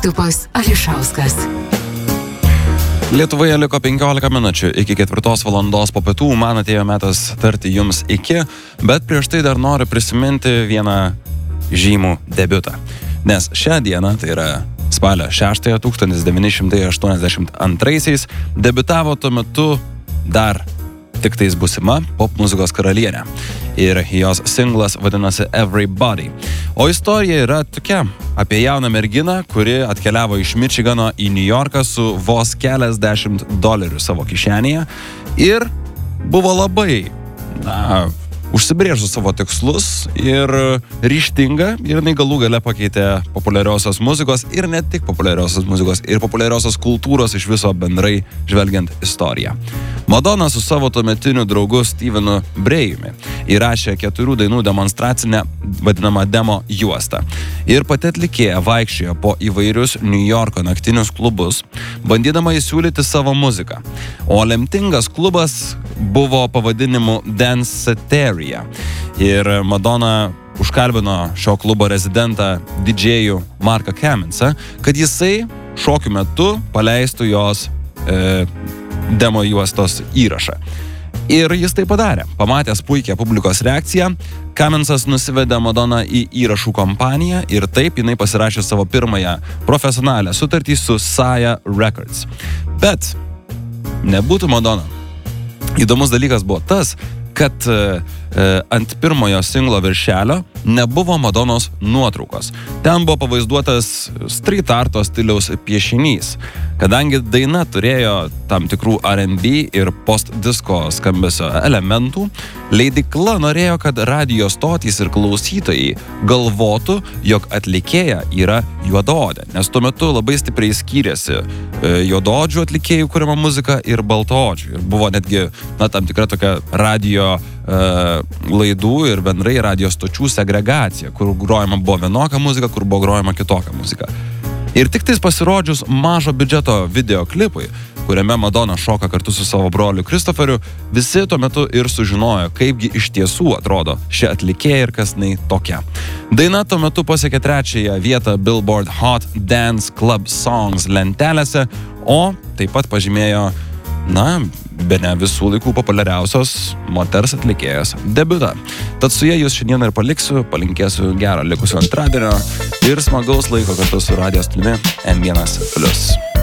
Kristupas Ališauskas. Lietuvoje liko 15 minučių iki 4 valandos po pietų, man atėjo metas tarti jums iki, bet prieš tai dar noriu prisiminti vieną žymų debiutą. Nes šią dieną, tai yra spalio 6 1982, debiutavo tuo metu dar tik tais būsima popmuzikos karalienė. Ir jos singlas vadinasi Everybody. O istorija yra tokia apie jauną merginą, kuri atkeliavo iš Mičigano į New Yorką su vos keliasdešimt dolerių savo kišenėje ir buvo labai, užsibrėžus savo tikslus ir ryžtinga, ir jinai galų gale pakeitė populiariosios muzikos ir ne tik populiariosios muzikos, ir populiariosios kultūros iš viso bendrai žvelgiant istoriją. Madonna su savo tuometiniu draugu Stevenu Brejumi įrašė 4 dainų demonstracinę vadinamą demo juostą. Ir pati atlikėja vaikščiojo po įvairius New Yorko naktinius klubus, bandydama įsiūlyti savo muziką. O lemtingas klubas buvo pavadinimu Danceteria. Ir Madonna užkalbino šio klubo rezidentą didžėjų Marką Kaminsą, kad jisai šokių metu paleistų jos demo juostos įrašą. Ir jis tai padarė. Pamatęs puikią publikos reakciją, Kaminsas nusivedė Madonną į įrašų kompaniją ir taip jinai pasirašė savo pirmąją profesionalią sutartį su Saya Records. Bet nebūtų Madonna. Įdomus dalykas buvo tas, kad ant pirmojo singlo viršelio nebuvo Madonnos nuotraukos. Ten buvo pavaizduotas street arto stiliaus piešinys. Kadangi daina turėjo tam tikrų R&B ir post-disko skambesio elementų, leidykla norėjo, kad radijo stotys ir klausytojai galvotų, jog atlikėja yra juodaodė, nes tuo metu labai stipriai skyrėsi juodaodžių atlikėjų kuriama muzika ir baltaodžių. Ir buvo netgi tam tikra tokia radijo laidų ir bendrai radijo stočių segregacija, kur grojama buvo vienokia muzika, kur buvo grojama kitokia muzika. Ir tik tais pasirodžius mažo biudžeto videoklipui, kuriame Madonna šoka kartu su savo broliu Kristoferiu, visi tuo metu ir sužinojo, kaipgi iš tiesų atrodo ši atlikėja ir kas jinai tokia. Daina tuo metu pasiekė 3. vietą Billboard Hot Dance Club Songs lentelėse, o taip pat pažymėjo, bene visų laikų populiariausios moters atlikėjos debiutą. Tad su jie jūs šiandien ir paliksiu, palinkėsiu gero likusio antradienio ir smagaus laiko kartu su radijo stotimi N1+.